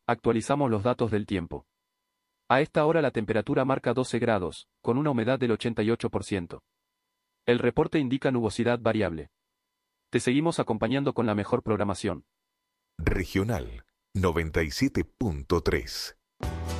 Actualizamos los datos del tiempo. A esta hora la temperatura marca 12 grados, con una humedad del 88%. El reporte indica nubosidad variable. Te seguimos acompañando con la mejor programación. Regional 97.3.